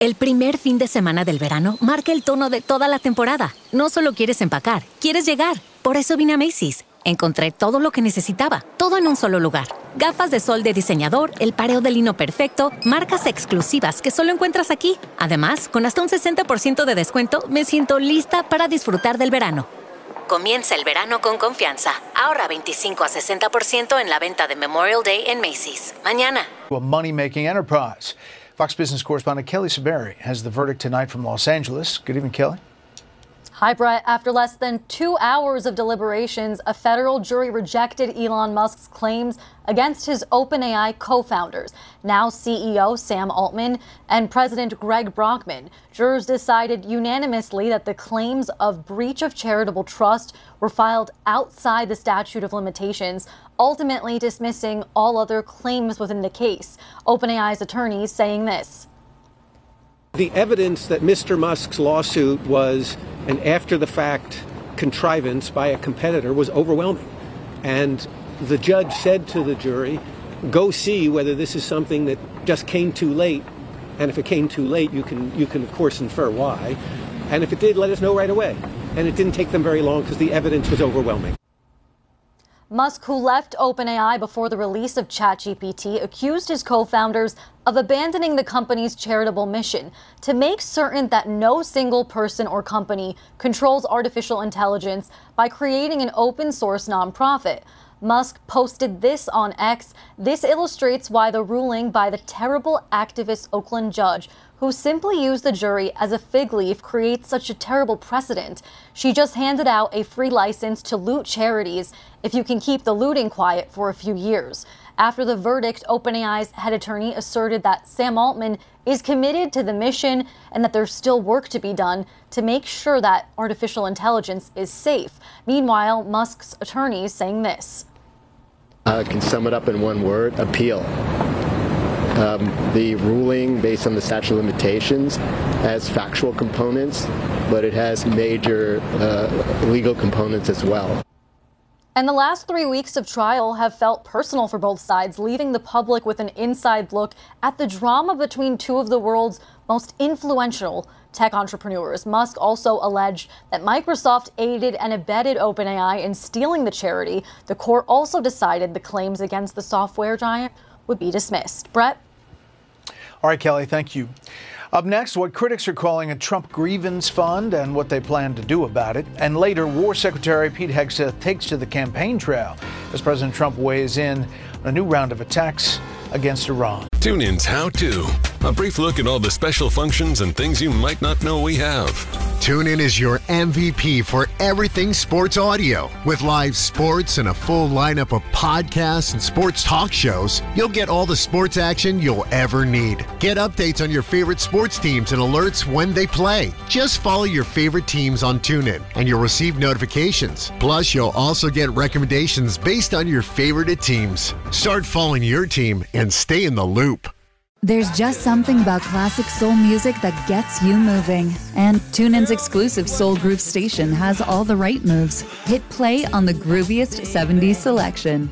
El primer fin de semana del verano marca el tono de toda la temporada. No solo quieres empacar, quieres llegar. Por eso vine a Macy's. Encontré todo lo que necesitaba, todo en un solo lugar. Gafas de sol de diseñador, el pareo de lino perfecto, marcas exclusivas que solo encuentras aquí. Además, con hasta un 60% de descuento, me siento lista para disfrutar del verano. Comienza el verano con confianza. Ahorra 25 a 60% en la venta de Memorial Day en Macy's. Mañana. A money-making enterprise. Fox Business correspondent Kelly Saberi has the verdict tonight from Los Angeles. Good evening, Kelly. Hi, Brett. After less than 2 hours of deliberations, a federal jury rejected Elon Musk's claims against his OpenAI co-founders, now CEO Sam Altman and President Greg Brockman. Jurors decided unanimously that the claims of breach of charitable trust were filed outside the statute of limitations, ultimately dismissing all other claims within the case. OpenAI's attorneys saying this. The evidence that Mr. Musk's lawsuit was an after-the-fact contrivance by a competitor was overwhelming. And the judge said to the jury, go see whether this is something that just came too late. And if it came too late, you can of course infer why. And if it did, let us know right away. And it didn't take them very long because the evidence was overwhelming. Musk, who left OpenAI before the release of ChatGPT, accused his co-founders of abandoning the company's charitable mission to make certain that no single person or company controls artificial intelligence by creating an open-source nonprofit. Musk posted this on X. This illustrates why the ruling by the terrible activist Oakland judge who simply used the jury as a fig leaf creates such a terrible precedent. She just handed out a free license to loot charities if you can keep the looting quiet for a few years. After the verdict, OpenAI's head attorney asserted that Sam Altman is committed to the mission and that there's still work to be done to make sure that artificial intelligence is safe. Meanwhile, Musk's attorneys saying this. I can sum it up in one word: appeal. The ruling based on the statute of limitations has factual components, but it has major legal components as well. And the last 3 weeks of trial have felt personal for both sides, leaving the public with an inside look at the drama between two of the world's most influential tech entrepreneurs. Musk also alleged that Microsoft aided and abetted OpenAI in stealing the charity. The court also decided the claims against the software giant would be dismissed. Brett? All right, Kelly, thank you. Up next, what critics are calling a Trump grievance fund and what they plan to do about it. And later, War Secretary Pete Hegseth takes to the campaign trail as President Trump weighs in on a new round of attacks against Iran. TuneIn's How To, a brief look at all the special functions and things you might not know we have. TuneIn is your MVP for everything sports audio. With live sports and a full lineup of podcasts and sports talk shows, you'll get all the sports action you'll ever need. Get updates on your favorite sports teams and alerts when they play. Just follow your favorite teams on TuneIn and you'll receive notifications. Plus, you'll also get recommendations based on your favorite teams. Start following your team and stay in the loop. There's just something about classic soul music that gets you moving. And TuneIn's exclusive soul groove station has all the right moves. Hit play on the grooviest 70s selection.